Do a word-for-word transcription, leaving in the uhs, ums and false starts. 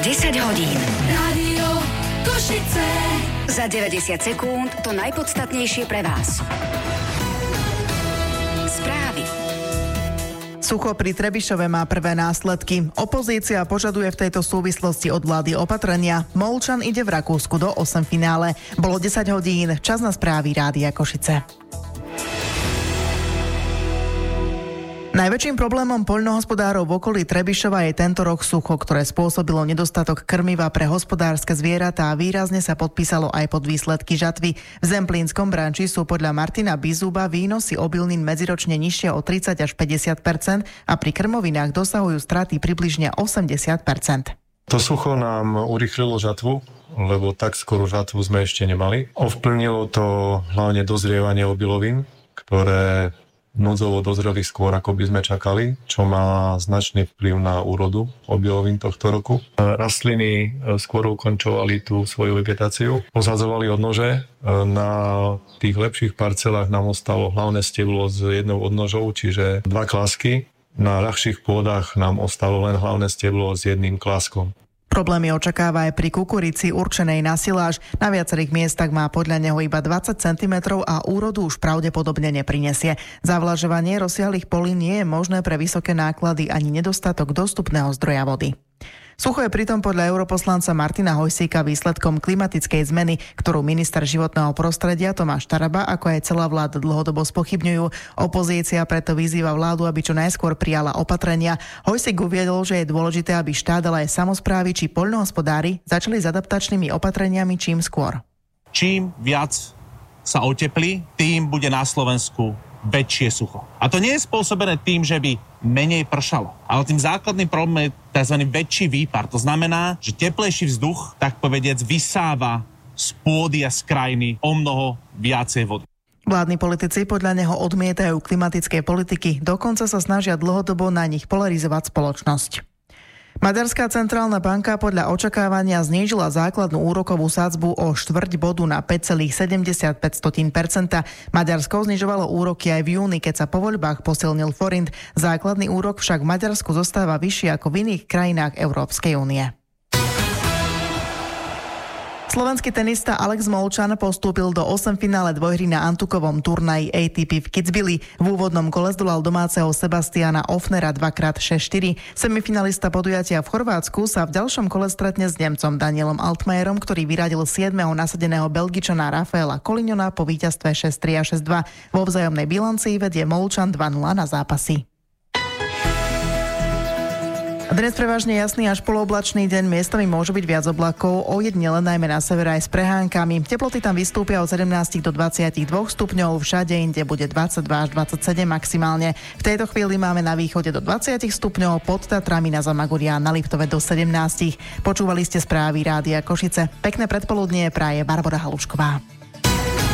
desať hodín. Rádio Košice. Za deväťdesiat sekúnd to najpodstatnejšie pre vás. Správy. Sucho pri Trebišove má prvé následky. Opozícia požaduje v tejto súvislosti od vlády opatrenia. Molčan ide v Rakúsku do osem finále. Bolo desať hodín. Čas na správy Rádia Košice. Najväčším problémom poľnohospodárov v okolí Trebišova je tento rok sucho, ktoré spôsobilo nedostatok krmiva pre hospodárske zvieratá a výrazne sa podpísalo aj pod výsledky žatvy. V Zemplínskom branči sú podľa Martina Bizuba výnosy obilnín medziročne nižšie o tridsať až päťdesiat percent a pri krmovinách dosahujú straty približne osemdesiat percent. To sucho nám urýchlilo žatvu, lebo tak skoro žatvu sme ešte nemali. Ovplyvnilo to hlavne dozrievanie obilovín, ktoré núdzovo dozreli skôr, ako by sme čakali, čo má značný vplyv na úrodu obilovín tohto roku. Rastliny skôr ukončovali tú svoju vegetáciu, posadzovali odnože. Na tých lepších parcelách nám ostalo hlavné steblo s jednou odnožou, čiže dva klásky. Na ľahších pôdach nám ostalo len hlavné steblo s jedným kláskom. Problémy očakáva aj pri kukurici určenej na siláž. Na viacerých miestach má podľa neho iba dvadsať centimetrov a úrodu už pravdepodobne neprinesie. Zavlažovanie rozsiahlych polí nie je možné pre vysoké náklady ani nedostatok dostupného zdroja vody. Sucho je pritom podľa europoslanca Martina Hojsíka výsledkom klimatickej zmeny, ktorú minister životného prostredia Tomáš Taraba ako aj celá vláda dlhodobo spochybňujú. Opozícia preto vyzýva vládu, aby čo najskôr prijala opatrenia. Hojsík uviedol, že je dôležité, aby štát, ale aj samosprávy či poľnohospodári začali s adaptačnými opatreniami čím skôr. Čím viac sa oteplí, tým bude na Slovensku väčšie sucho. A to nie je spôsobené tým, že by menej pršalo. Ale tým základným problémom je tzv. Väčší výpar. To znamená, že teplejší vzduch, tak povediac, vysáva z pôdy a z krajiny o mnoho viacej vody. Vládni politici podľa neho odmietajú klimatické politiky, dokonca sa snažia dlhodobo na nich polarizovať spoločnosť. Maďarská centrálna banka podľa očakávania znížila základnú úrokovú sadzbu o štvrť bodu na päť celá sedemdesiatpäť percenta. Maďarsko znižovalo úroky aj v júni, keď sa po voľbách posilnil forint. Základný úrok však v Maďarsku zostáva vyšší ako v iných krajinách Európskej únie. Slovenský tenista Alex Molčan postúpil do osem finále dvojhry na Antukovom turnaji á té pé v Kitzbüheli. V úvodnom kole zdolal domáceho Sebastiana Ofnera dvakrát šesť štyri. Semifinalista podujatia v Chorvátsku sa v ďalšom kole stretne s Nemcom Danielom Altmaierom, ktorý vyradil siedmeho nasadeného Belgičana Rafaela Collignona po víťazstve šesť tri a šesť dva. Vo vzájomnej bilancii vedie Molčan dva nula na zápasy. Dnes prevažne jasný až polooblačný deň, miestami môže byť viac oblakov, ojedinele najmä na severe aj s prehánkami. Teploty tam vystúpia od sedemnásť do dvadsaťdva stupňov, všade inde bude dvadsaťdva až dvadsaťsedem maximálne. V tejto chvíli máme na východe do dvadsať stupňov, pod Tatrami na Zamaguri a na Liptove do sedemnásť. Počúvali ste správy Rádia Košice. Pekné predpoludnie praje Barbora Halušková.